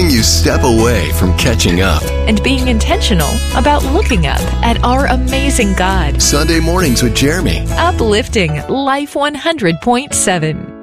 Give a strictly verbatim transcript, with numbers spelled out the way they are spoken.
helping you step away from catching up. And being intentional about looking up at our amazing God. Sunday mornings with Jeremy. Uplifting Life one hundred point seven.